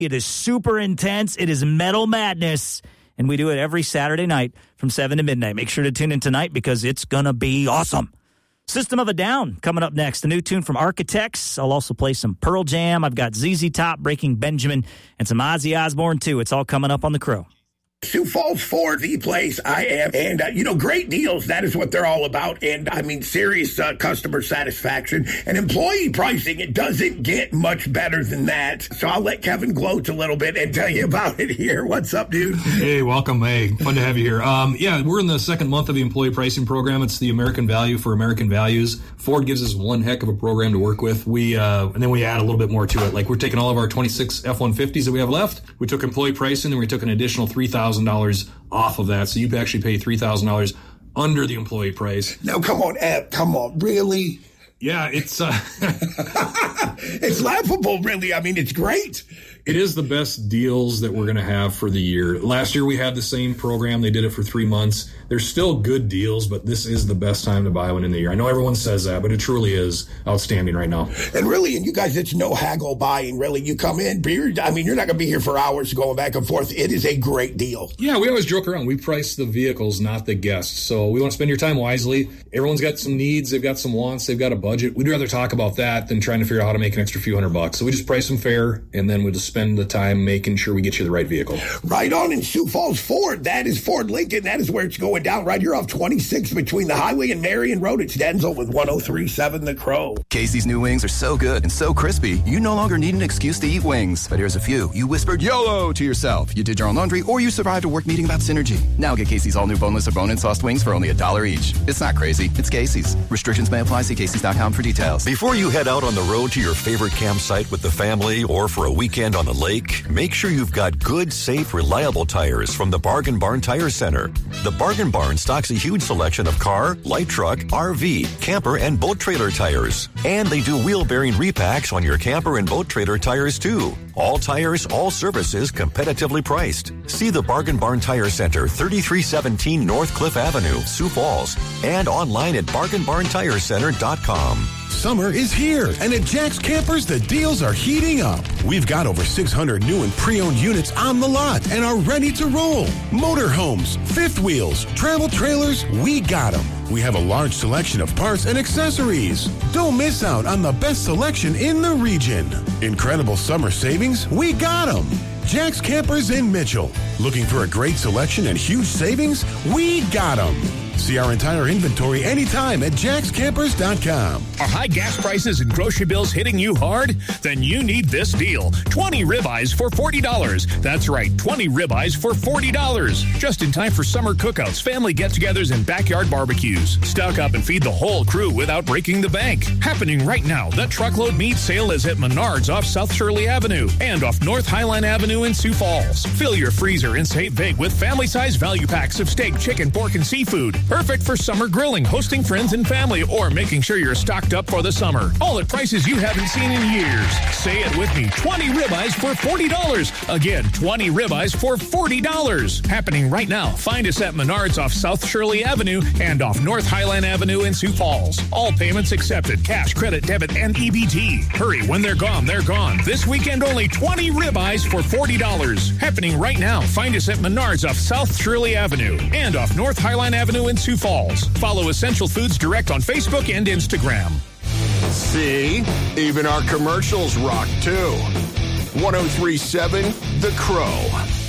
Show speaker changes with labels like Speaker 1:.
Speaker 1: It is super intense. It is metal madness. And we do it every Saturday night from 7 to midnight. Make sure to tune in tonight because it's going to be awesome. System of a Down coming up next. A new tune from Architects. I'll also play some Pearl Jam. I've got ZZ Top, Breaking Benjamin, and some Ozzy Osbourne, too. It's all coming up on The Crow.
Speaker 2: Sioux Falls Ford, the place I am. And, great deals. That is what they're all about. And, serious customer satisfaction and employee pricing. It doesn't get much better than that. So I'll let Kevin gloat a little bit and tell you about it here. What's up, dude?
Speaker 3: Hey, welcome. Hey, fun to have you here. We're in the second month of the employee pricing program. It's the American Value for American Values. Ford gives us one heck of a program to work with. And then we add a little bit more to it. Like we're taking all of our 26 F-150s that we have left. We took employee pricing and we took an additional $3,000 off of that, so you actually pay $3,000 under the employee price.
Speaker 2: Now, come on, really?
Speaker 3: Yeah, it's
Speaker 2: it's laughable, really. It's great.
Speaker 3: It is the best deals that we're going to have for the year. Last year we had the same program. They did it for 3 months. There's still good deals, but this is the best time to buy one in the year. I know everyone says that, but it truly is outstanding right now.
Speaker 2: And you guys, it's no haggle buying, really. You come in, you're not going to be here for hours going back and forth. It is a great deal.
Speaker 3: Yeah, we always joke around. We price the vehicles, not the guests. So we want to spend your time wisely. Everyone's got some needs. They've got some wants. They've got a budget. We'd rather talk about that than trying to figure out how to make an extra few $100. So we just price them fair, and then we just spend the time making sure we get you the right vehicle.
Speaker 2: Right on in Sioux Falls Ford. That is Ford Lincoln. That is where it's going down. Right here off 26 between the highway and Marion Road. It's Denzel with 103.7 The Crow.
Speaker 4: Casey's new wings are so good and so crispy, you no longer need an excuse to eat wings. But here's a few. You whispered YOLO to yourself. You did your own laundry, or you survived a work meeting about synergy. Now get Casey's all new boneless or bone-in sauced wings for only $1 each. It's not crazy. It's Casey's. Restrictions may apply. See Casey's.com for details.
Speaker 5: Before you head out on the road to your favorite campsite with the family or for a weekend on the lake, make sure you've got good, safe, reliable tires from the Bargain Barn Tire Center. The Bargain Barn stocks a huge selection of car, light truck, RV, camper, and boat trailer tires. And they do wheel bearing repacks on your camper and boat trailer tires too. All tires, all services, competitively priced. See the Bargain Barn Tire Center, 3317 North Cliff Avenue, Sioux Falls, and online at bargainbarntirecenter.com.
Speaker 6: Summer is here, and at Jack's Campers, the deals are heating up. We've got over 600 new and pre-owned units on the lot and are ready to roll. Motorhomes, fifth wheels, travel trailers, we got them. We have a large selection of parts and accessories. Don't miss out on the best selection in the region. Incredible summer savings, we got them. Jack's Campers in Mitchell. Looking for a great selection and huge savings? We got them. See our entire inventory anytime at jackscampers.com.
Speaker 7: Are high gas prices and grocery bills hitting you hard? Then you need this deal. 20 ribeyes for $40. That's right, 20 ribeyes for $40. Just in time for summer cookouts, family get-togethers, and backyard barbecues. Stock up and feed the whole crew without breaking the bank. Happening right now, the truckload meat sale is at Menards off South Shirley Avenue and off North Highline Avenue in Sioux Falls. Fill your freezer and save big with family-size value packs of steak, chicken, pork, and seafood. Perfect for summer grilling, hosting friends and family, or making sure you're stocked up for the summer. All at prices you haven't seen in years. Say it with me, 20 ribeyes for $40. Again, 20 ribeyes for $40. Happening right now. Find us at Menards off South Shirley Avenue and off North Highline Avenue in Sioux Falls. All payments accepted, cash, credit, debit, and EBT. Hurry, when they're gone, they're gone. This weekend only 20 ribeyes for $40. Happening right now. Find us at Menards off South Shirley Avenue and off North Highline Avenue in Sioux Falls. Follow Essential Foods Direct on Facebook and Instagram.
Speaker 8: See? Even our commercials rock, too. 103.7 The Crow.